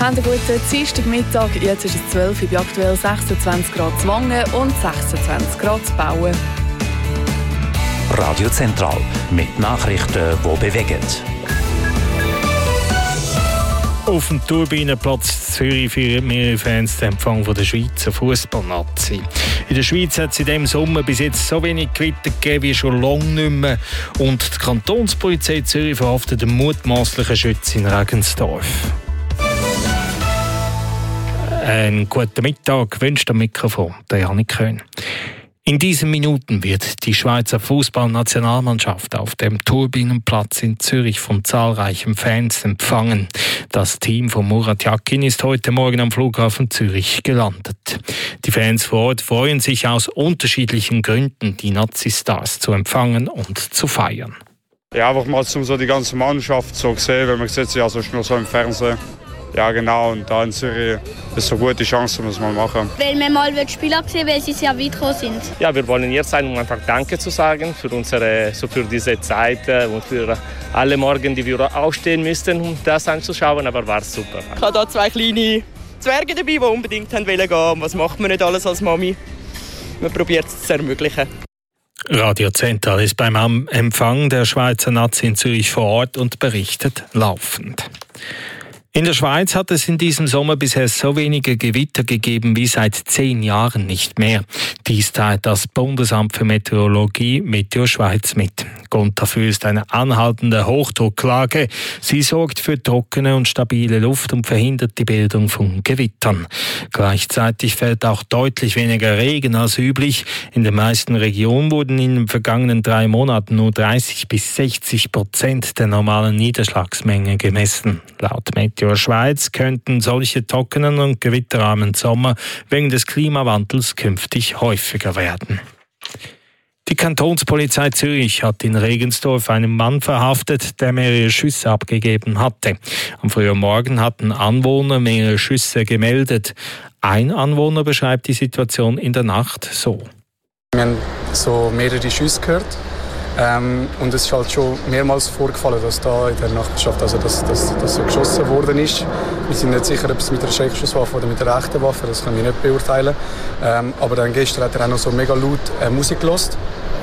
Einen guten Dienstagmittag. Jetzt ist es 12 Uhr, bei aktuell 26 Grad Wangen und 26 Grad Bauen. Radio Zentral mit Nachrichten, die bewegen. Auf dem Turbinenplatz Zürich feiern mehrere Fans den Empfang von der Schweizer Fußballnazi. In der Schweiz hat es in diesem Sommer bis jetzt so wenig Gewitter gegeben wie schon lange nicht mehr. Und die Kantonspolizei Zürich verhaftet einen mutmaßlichen Schützen in Regensdorf. Einen guten Mittag wünscht am Mikrofon der Janik Köhn. In diesen Minuten wird die Schweizer Fußballnationalmannschaft auf dem Turbinenplatz in Zürich von zahlreichen Fans empfangen. Das Team von Murat Yakin ist heute Morgen am Flughafen Zürich gelandet. Die Fans vor Ort freuen sich aus unterschiedlichen Gründen, die Nazi-Stars zu empfangen und zu feiern. Ja, einfach mal so die ganze Mannschaft so gesehen, weil man sieht sie ja so nur so im Fernsehen. Ja genau, und da in Zürich ist eine gute Chance, das mal machen. Weil wir mal Spieler sehen, weil sie sehr weit gekommen sind. Ja, wir wollen hier sein, um einfach Danke zu sagen für diese Zeit und für alle Morgen, die wir aufstehen müssten, um das anzuschauen, aber war super. Ich habe hier 2 kleine Zwerge dabei, die unbedingt gehen wollen. Was macht man nicht alles als Mami? Man probiert es zu ermöglichen. Radio Zentral ist beim Empfang der Schweizer Nazi in Zürich vor Ort und berichtet laufend. In der Schweiz hat es in diesem Sommer bisher so wenige Gewitter gegeben wie seit 10 Jahren nicht mehr. Dies teilt das Bundesamt für Meteorologie Meteo Schweiz mit. Grund dafür ist eine anhaltende Hochdrucklage. Sie sorgt für trockene und stabile Luft und verhindert die Bildung von Gewittern. Gleichzeitig fällt auch deutlich weniger Regen als üblich. In den meisten Regionen wurden in den vergangenen 3 Monaten nur 30-60% der normalen Niederschlagsmenge gemessen. Laut Meteo Schweiz könnten solche trockenen und gewitterarmen Sommer wegen des Klimawandels künftig häufiger werden. Die Kantonspolizei Zürich hat in Regensdorf einen Mann verhaftet, der mehrere Schüsse abgegeben hatte. Am frühen Morgen hatten Anwohner mehrere Schüsse gemeldet. Ein Anwohner beschreibt die Situation in der Nacht so. Wir haben so mehrere Schüsse gehört. Und es ist halt schon mehrmals vorgefallen, dass da in der Nachbarschaft dass so geschossen worden ist. Wir sind nicht sicher, ob es mit einer Schreckschusswaffe oder mit einer echten Waffe, das können wir nicht beurteilen. Aber dann gestern hat er auch noch so mega laut Musik gehört.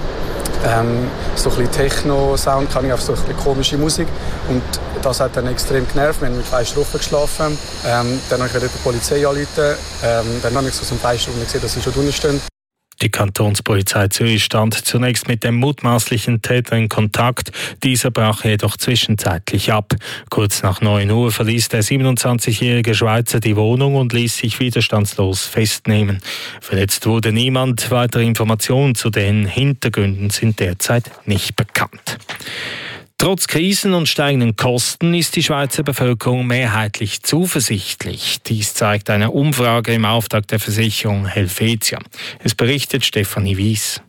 So ein bisschen Techno-Sound, kann ich auf so ein bisschen komische Musik. Und das hat dann extrem genervt. Wir haben mit Fenster offen geschlafen. Dann habe ich die Polizei angerufen. Dann habe ich so zum Fenster gesehen, dass sie schon drinnen stehen. Die Kantonspolizei Zürich stand zunächst mit dem mutmaßlichen Täter in Kontakt. Dieser brach jedoch zwischenzeitlich ab. Kurz nach 9 Uhr verließ der 27-jährige Schweizer die Wohnung und ließ sich widerstandslos festnehmen. Verletzt wurde niemand. Weitere Informationen zu den Hintergründen sind derzeit nicht bekannt. Trotz Krisen und steigenden Kosten ist die Schweizer Bevölkerung mehrheitlich zuversichtlich. Dies zeigt eine Umfrage im Auftrag der Helvetia. Es berichtet Stefanie Weiss.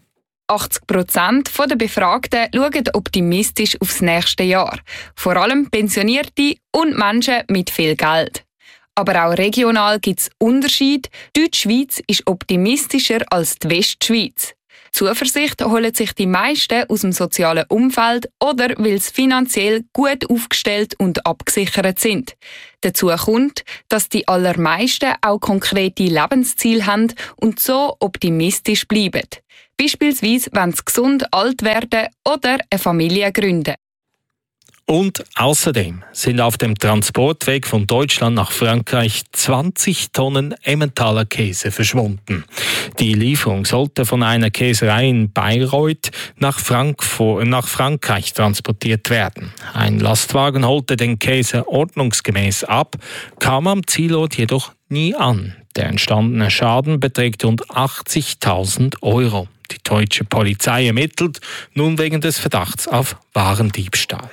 80% der Befragten schauen optimistisch aufs nächste Jahr. Vor allem Pensionierte und Menschen mit viel Geld. Aber auch regional gibt es Unterschiede. Die Deutschschweiz ist optimistischer als die Westschweiz. Zuversicht holen sich die meisten aus dem sozialen Umfeld oder weil sie finanziell gut aufgestellt und abgesichert sind. Dazu kommt, dass die allermeisten auch konkrete Lebensziele haben und so optimistisch bleiben. Beispielsweise, wenn sie gesund alt werden oder eine Familie gründen. Und außerdem sind auf dem Transportweg von Deutschland nach Frankreich 20 Tonnen Emmentaler Käse verschwunden. Die Lieferung sollte von einer Käserei in Bayreuth nach Frankreich transportiert werden. Ein Lastwagen holte den Käse ordnungsgemäß ab, kam am Zielort jedoch nie an. Der entstandene Schaden beträgt rund 80.000 €. Die deutsche Polizei ermittelt nun wegen des Verdachts auf Warendiebstahl.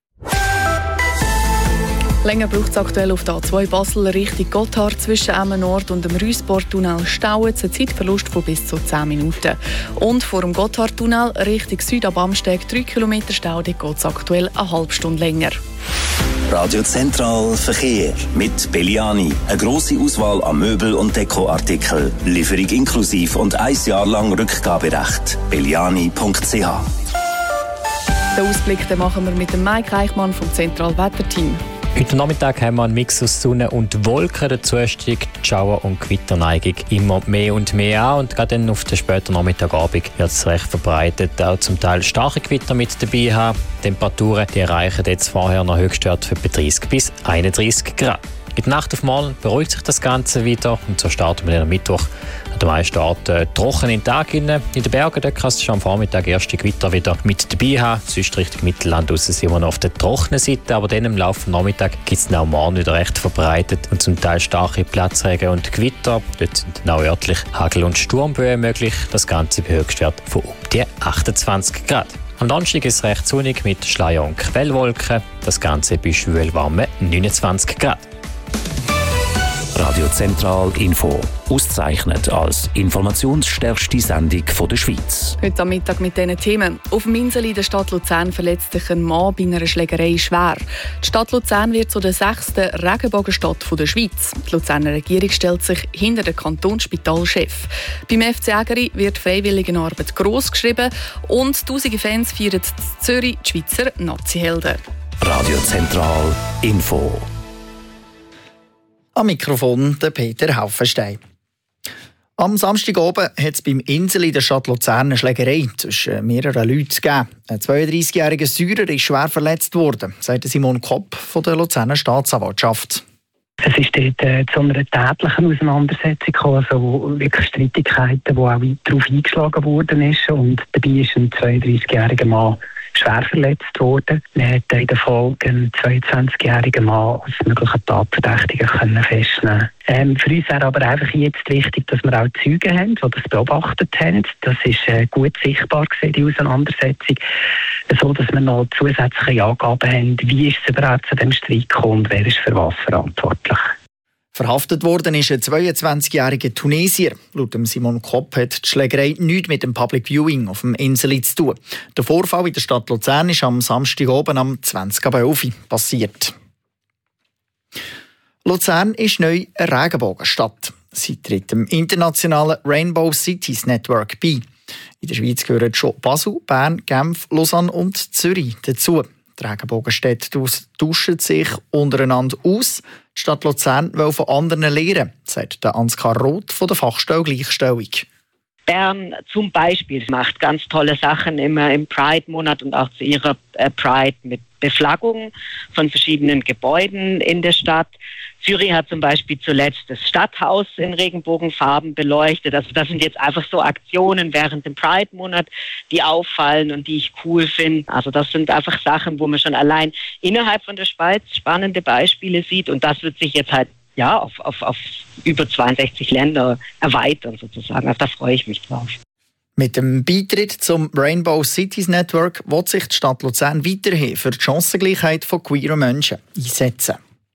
Länger braucht es aktuell auf der A2 Basel Richtung Gotthard zwischen Emmen Nord und dem Rüsbortunnel Stauen. Ein Zeitverlust von bis zu 10 Minuten. Und vor dem Gotthardtunnel Richtung Süd ab Amsteg 3 Kilometer Stau, dort geht es aktuell eine halbe Stunde länger. Radio Zentral Verkehr mit Belliani. Eine grosse Auswahl an Möbel- und Dekoartikeln. Lieferung inklusiv und 1 Jahr lang Rückgaberecht. belliani.ch. Den Ausblick machen wir mit dem Mike Eichmann vom Zentralwetterteam. Heute Nachmittag haben wir einen Mix aus Sonne und Wolken. Dazu steigt die Schauer- und Gewitterneigung immer mehr und mehr an. Und gerade dann auf den späten Nachmittagabend wird es recht verbreitet. Auch zum Teil starke Gewitter mit dabei haben. Die Temperaturen die erreichen jetzt vorher noch Höchstwerte für 30 bis 31 Grad. In der Nacht auf morgen beruhigt sich das Ganze wieder. Und so starten wir dann am Mittwoch an den meisten Orten trocken in den Tag hinein. In den Bergen kannst du schon am Vormittag erste Gewitter wieder mit dabei haben. Sonst Richtung Mittelland raus sind wir noch auf der trockenen Seite. Aber dann im Laufe des Nachmittags gibt es auch morgen wieder recht verbreitet. Und zum Teil starke Platzregen und Gewitter. Dort sind dann auch örtlich Hagel- und Sturmböen möglich. Das Ganze bei Höchstwert von um die 28 Grad. Am Donnerstag ist es recht sonnig mit Schleier- und Quellwolken. Das Ganze bei schwülwarmen 29 Grad. Radio Zentral Info. Ausgezeichnet als informationsstärkste Sendung der Schweiz. Heute am Mittag mit diesen Themen. Auf dem Insel in der Stadt Luzern verletzt sich ein Mann bei einer Schlägerei schwer. Die Stadt Luzern wird zu der 6. Regenbogenstadt der Schweiz. Die Luzerner Regierung stellt sich hinter den Kantonsspitalchef. Beim FC Ägeri wird Freiwilligenarbeit gross geschrieben und tausende Fans feiern in Zürich die Schweizer Nazi-Helden. Radio Zentral Info. Am Mikrofon der Peter Haufenstein. Am Samstagabend hat es beim Insel in der Stadt Luzern eine Schlägerei zwischen mehreren Leuten gegeben. Ein 32-jähriger Syrer ist schwer verletzt worden, sagt Simon Kopp von der Luzerner Staatsanwaltschaft. Es ist dort zu einer tätlichen Auseinandersetzung gekommen, also wirklich Streitigkeiten, wo auch darauf eingeschlagen worden ist. Und dabei ist ein 32-jähriger Mann schwer verletzt worden. Man hat in der Folge einen 22-jährigen Mann als möglichen Tatverdächtigen festnehmen können. Für uns wäre aber einfach jetzt wichtig, dass wir auch Zeugen haben, die das beobachtet haben. Das ist gut sichtbar gewesen, die Auseinandersetzung, so dass wir noch zusätzliche Angaben haben, wie ist es überhaupt zu dem Streit gekommen und wer ist für was verantwortlich. Verhaftet worden ist ein 22-jähriger Tunesier. Laut Simon Kopp hat die Schlägerei nichts mit dem Public Viewing auf dem Insel zu tun. Der Vorfall in der Stadt Luzern ist am Samstagabend am 20.11 Uhr passiert. Luzern ist neu eine Regenbogenstadt. Sie tritt dem internationalen Rainbow Cities Network bei. In der Schweiz gehören schon Basel, Bern, Genf, Lausanne und Zürich dazu. Die Regenbogenstädte tauschen sich untereinander aus. Die Stadt Luzern will von anderen lernen, sagt der Ansgar Roth von der Fachstelle Gleichstellung. Bern zum Beispiel macht ganz tolle Sachen immer im Pride-Monat und auch zu ihrer Pride mit Beflaggung von verschiedenen Gebäuden in der Stadt. Zürich hat zum Beispiel zuletzt das Stadthaus in Regenbogenfarben beleuchtet. Also das sind jetzt einfach so Aktionen während dem Pride-Monat, die auffallen und die ich cool finde. Also das sind einfach Sachen, wo man schon allein innerhalb von der Schweiz spannende Beispiele sieht. Und das wird sich jetzt halt auf über 62 Länder erweitern sozusagen. Also da freue ich mich drauf. Mit dem Beitritt zum Rainbow Cities Network will sich die Stadt Luzern weiterhin für die Chancengleichheit von queeren Menschen einsetzen.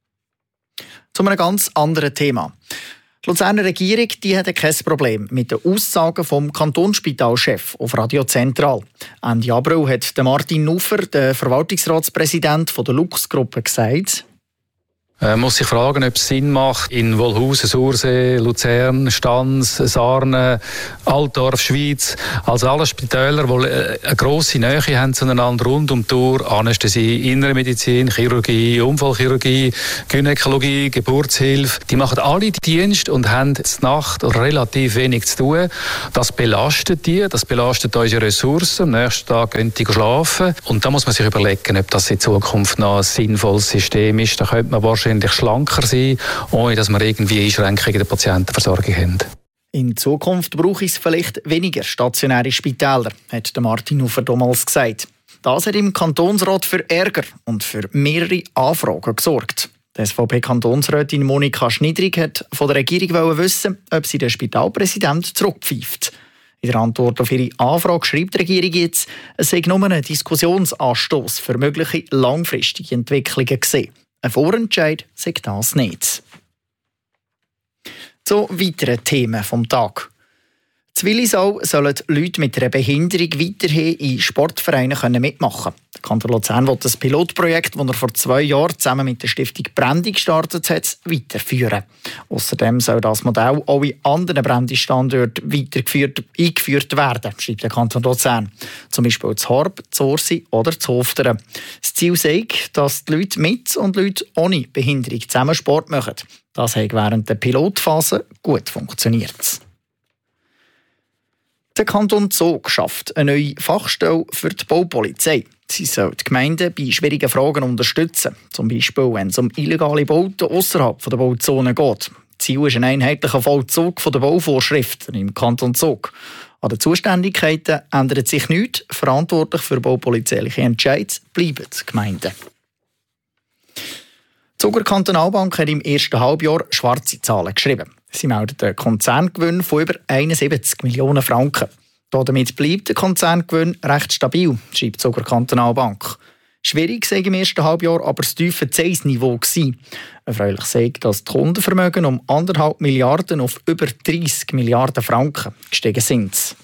Zu einem ganz anderen Thema. Die Luzerner Regierung die hat kein Problem mit den Aussagen vom Kantonsspitalchef auf Radio Zentral. Ende April hat Martin Nuffer, der Verwaltungsratspräsident der Lux-Gruppe, gesagt: Man muss sich fragen, ob es Sinn macht, in Wolhusen, Sursee, Luzern, Stans, Sarnen, Altdorf, Schwyz, also alle Spitäler, die eine grosse Nähe haben zueinander rund um die Uhr, Anästhesie, Innere Medizin, Chirurgie, Unfallchirurgie, Gynäkologie, Geburtshilfe, die machen alle Dienst und haben zur Nacht relativ wenig zu tun. Das belastet die, das belastet unsere Ressourcen. Am nächsten Tag gehen die schlafen. Und da muss man sich überlegen, ob das in Zukunft noch ein sinnvolles System ist. Da könnte man wahrscheinlich schlanker sein, ohne dass wir irgendwie Einschränkungen in der Patientenversorgung haben. In Zukunft brauche es vielleicht weniger stationäre Spitäler, hat Martin Nuffer damals gesagt. Das hat im Kantonsrat für Ärger und für mehrere Anfragen gesorgt. Die SVP-Kantonsrätin Monika Schnidrig hat von der Regierung wissen, ob sie den Spitalpräsident zurückpfeift. In der Antwort auf ihre Anfrage schreibt die Regierung jetzt, es sei nur ein Diskussionsanstoss für mögliche langfristige Entwicklungen gesehen. Ein Vorentscheid sagt das nicht. Zu weiteren Themen vom Tag. In Willisau sollen Leute mit einer Behinderung weiterhin in Sportvereinen mitmachen können. Der Kanton Luzern will das Pilotprojekt, das er vor 2 Jahren zusammen mit der Stiftung Brendi gestartet hat, weiterführen. Außerdem soll das Modell auch in anderen Brendi-Standorten eingeführt werden, schreibt der Kanton Luzern. Zum Beispiel in Horb, in Ursi oder in Hofteren. Das Ziel sei, dass die Leute mit und Leute ohne Behinderung zusammen Sport machen. Das hat während der Pilotphase gut funktioniert. Der Kanton Zug schafft eine neue Fachstelle für die Baupolizei. Sie soll die Gemeinden bei schwierigen Fragen unterstützen. Zum Beispiel, wenn es um illegale Bauten außerhalb der Bauzone geht. Ziel ist ein einheitlicher Vollzug der Bauvorschriften im Kanton Zug. An den Zuständigkeiten ändert sich nichts. Verantwortlich für baupolizeiliche Entscheide bleiben die Gemeinden. Die Zuger Kantonalbank hat im ersten Halbjahr schwarze Zahlen geschrieben. Sie meldet einen Konzerngewinn von über 71 Millionen Franken. Damit bleibt der Konzerngewinn recht stabil, schreibt die Zuger Kantonalbank. Schwierig sei im ersten Halbjahr aber das tiefe Zinsniveau gewesen. Erfreulich sei, dass die Kundenvermögen um 1,5 Milliarden auf über 30 Milliarden Franken gestiegen sind.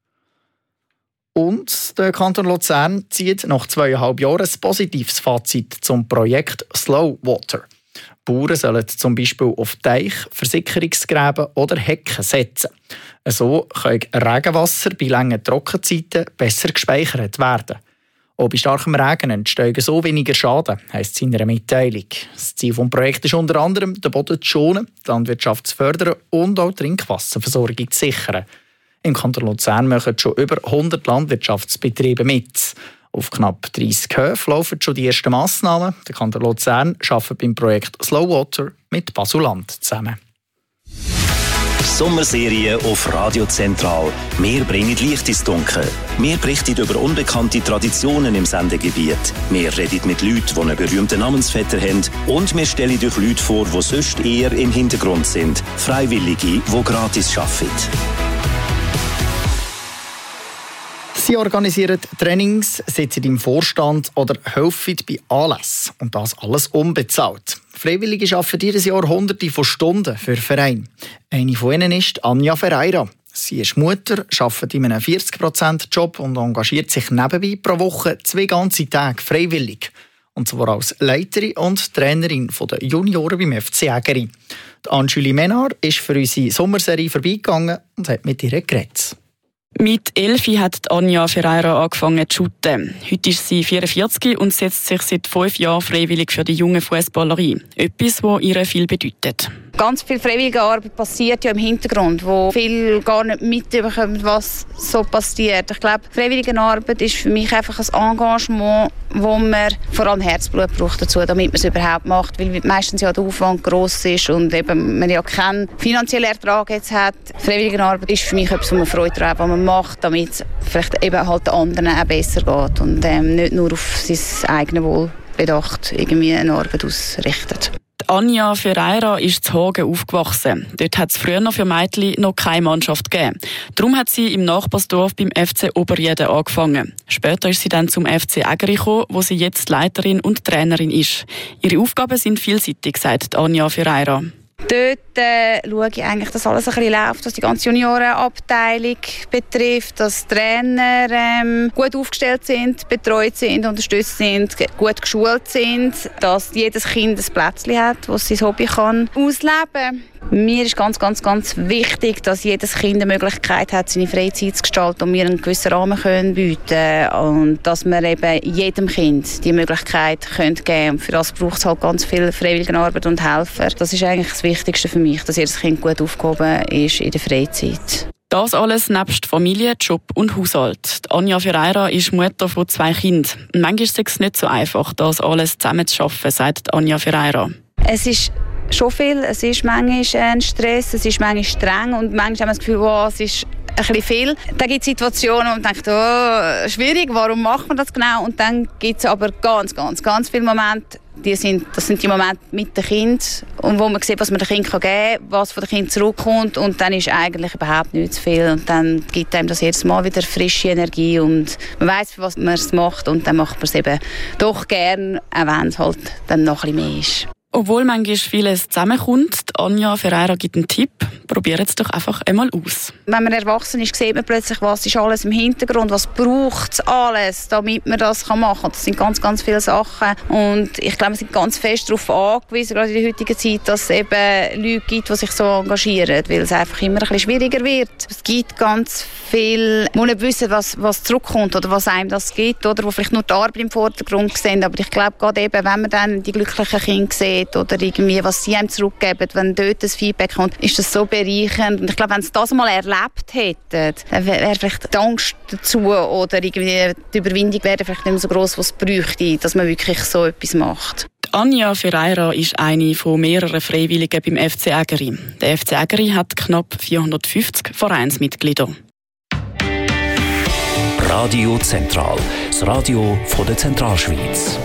Und der Kanton Luzern zieht nach 2,5 Jahren ein positives Fazit zum Projekt Slow Water. Bauern sollen zum Beispiel auf Teich, Versickerungsgräben oder Hecken setzen. So kann Regenwasser bei langen Trockenzeiten besser gespeichert werden. Auch bei starkem Regen entstehen so weniger Schaden, heisst es in einer Mitteilung. Das Ziel des Projekts ist unter anderem, den Boden zu schonen, die Landwirtschaft zu fördern und auch die Trinkwasserversorgung zu sichern. Im Kanton Luzern machen schon über 100 Landwirtschaftsbetriebe mit. Auf knapp 30 Höfen laufen schon die ersten Massnahmen. Der Kanton Luzern arbeitet beim Projekt Slow Water mit Basuland zusammen. Sommerserie auf Radio Zentral. Wir bringen Licht ins Dunkel. Wir berichten über unbekannte Traditionen im Sendegebiet. Wir reden mit Leuten, die einen berühmten Namensvetter haben. Und wir stellen euch Leute vor, die sonst eher im Hintergrund sind. Freiwillige, die gratis arbeiten. Sie organisieren Trainings, sitzen im Vorstand oder helfen bei Anlässen. Und das alles unbezahlt. Freiwillige arbeiten jedes Jahr Hunderte von Stunden für Vereine. Eine von ihnen ist Anja Ferreira. Sie ist Mutter, arbeitet in einem 40%-Job und engagiert sich nebenbei pro Woche 2 ganze Tage freiwillig. Und zwar als Leiterin und Trainerin der Junioren beim FC Ägeri. Anjulie Menard ist für unsere Sommerserie vorbeigegangen und hat mit ihr geredet. Mit 11 hat Anja Ferreira angefangen zu shooten. Heute ist sie 44 und setzt sich seit 5 Jahren freiwillig für die junge Fußballerie. Etwas, das ihr viel bedeutet. Ganz viel freiwillige Arbeit passiert ja im Hintergrund, wo viele gar nicht mitbekommen, was so passiert. Ich glaube, freiwillige Arbeit ist für mich einfach ein Engagement, wo man vor allem Herzblut braucht dazu, damit man es überhaupt macht, weil meistens ja der Aufwand gross ist und eben man ja keinen finanziellen Ertrag jetzt hat. Freiwillige Arbeit ist für mich etwas, was man Freude hat, was man macht, damit es vielleicht eben halt den anderen auch besser geht und nicht nur auf sein eigenes Wohl bedacht irgendwie eine Arbeit ausrichtet. Anja Ferreira ist zu Hagen aufgewachsen. Dort hat es früher noch für Mädchen noch keine Mannschaft gegeben. Darum hat sie im Nachbarsdorf beim FC Oberjeden angefangen. Später ist sie dann zum FC Ägeri gekommen, wo sie jetzt Leiterin und Trainerin ist. Ihre Aufgaben sind vielseitig, sagt Anja Ferreira. Dort schaue ich eigentlich, dass alles ein bisschen läuft, was die ganze Juniorenabteilung betrifft, dass Trainer gut aufgestellt sind, betreut sind, unterstützt sind, gut geschult sind, dass jedes Kind ein Plätzchen hat, wo es sein Hobby kann ausleben kann. Mir ist ganz wichtig, dass jedes Kind die Möglichkeit hat, seine Freizeit zu gestalten und wir einen gewissen Rahmen können bieten und dass wir eben jedem Kind die Möglichkeit können geben. Und für das braucht es halt ganz viel Freiwilligenarbeit und Helfer. Das ist eigentlich das Wichtigste für mich, dass jedes Kind gut aufgehoben ist in der Freizeit. Das alles nebst Familie, Job und Haushalt. Anja Ferreira ist Mutter von 2 Kindern. Manchmal ist es nicht so einfach, das alles zusammen zu schaffen, sagt Anja Ferreira. Es ist schon viel. Es ist manchmal ein Stress, es ist manchmal streng und manchmal haben wir das Gefühl, wow, es ist ein bisschen viel. Dann gibt es Situationen, wo man denkt, oh, schwierig, warum macht man das genau? Und dann gibt es aber ganz viele Momente, das sind die Momente mit dem Kind und wo man sieht, was man dem Kind geben kann, was von dem Kind zurückkommt und dann ist eigentlich überhaupt nicht zu viel und dann gibt einem das jedes Mal wieder frische Energie und man weiss, für was man es macht und dann macht man es eben doch gern, auch wenn es halt dann noch ein bisschen mehr ist. Obwohl manchmal vieles zusammenkommt, Anja Ferreira gibt einen Tipp. Probiert es doch einfach einmal aus. Wenn man erwachsen ist, sieht man plötzlich, was ist alles im Hintergrund, was braucht es alles, damit man das machen kann. Das sind ganz, ganz viele Sachen. Und ich glaube, wir sind ganz fest darauf angewiesen, gerade in der heutigen Zeit, dass es eben Leute gibt, die sich so engagieren, weil es einfach immer ein bisschen schwieriger wird. Es gibt ganz viel, man muss nicht wissen, was zurückkommt oder was einem das gibt, oder wo vielleicht nur die Arbeit im Vordergrund sehen. Aber ich glaube, gerade eben, wenn man dann die glücklichen Kinder sieht oder irgendwie, was sie einem zurückgeben, wenn dort das Feedback kommt, ist das so bereichernd. Und ich glaube, wenn sie das mal erlebt hätten, dann wäre vielleicht die Angst dazu oder irgendwie die Überwindung wäre vielleicht nicht mehr so gross, was es bräuchte, dass man wirklich so etwas macht. Anja Ferreira ist eine von mehreren Freiwilligen beim FC Ägeri. Der FC Ägeri hat knapp 450 Vereinsmitglieder. Radio Zentral, das Radio von der Zentralschweiz.